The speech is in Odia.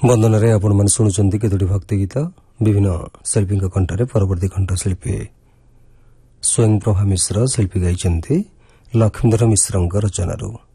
ବନ୍ଦନାରେ ଆପଣମାନେ ଶୁଣୁଛନ୍ତି କେତୋଟି ଭକ୍ତି ଗୀତ ବିଭିନ୍ନ ଶିଳ୍ପୀଙ୍କ କଣ୍ଠରେ। ପରବର୍ତ୍ତୀ କଣ୍ଠଶିଳ୍ପୀ ସ୍ୱୟଂପ୍ରଭା ମିଶ୍ର ଶିଳ୍ପୀ ଗାଇଛନ୍ତି ଲକ୍ଷ୍ମୀଧର ମିଶ୍ରଙ୍କ ରଚନାରୁ।